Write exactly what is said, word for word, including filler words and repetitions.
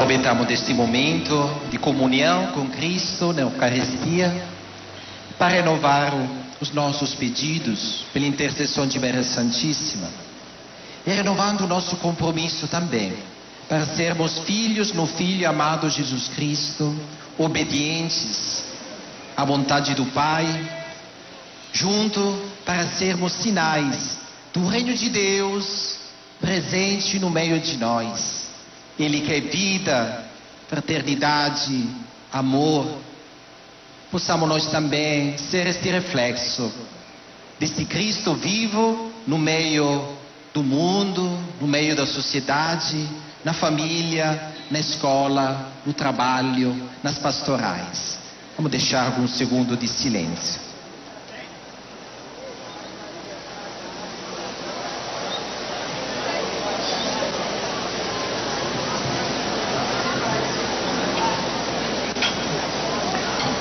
Aproveitamos deste momento de comunhão com Cristo na Eucaristia para renovar os nossos pedidos pela intercessão de Maria Santíssima e renovando o nosso compromisso também para sermos filhos no Filho amado Jesus Cristo, obedientes à vontade do Pai, junto para sermos sinais do reino de Deus presente no meio de nós. Ele que é vida, fraternidade, amor. Possamos nós também ser este reflexo desse Cristo vivo no meio do mundo, no meio da sociedade, na família, na escola, no trabalho, nas pastorais. Vamos deixar alguns segundos de silêncio.